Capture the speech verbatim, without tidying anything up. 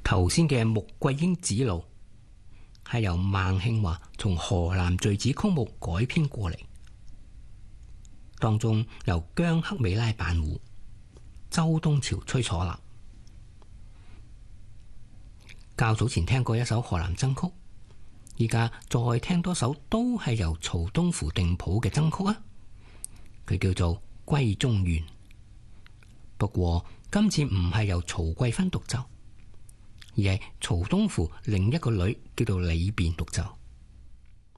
頭先嘅穆桂英指路係由孟慶華從河南敘子曲目改編過嚟，當中由姜克美拉扮胡，周東朝吹嗩吶。較早前聽過一首河南箏曲，而家再聽多首都係由曹東湖定譜嘅箏曲啊，佢叫做《閨中怨》。不過今次唔係由曹桂芬獨奏，而係曹東湖另一個女叫做李便獨奏。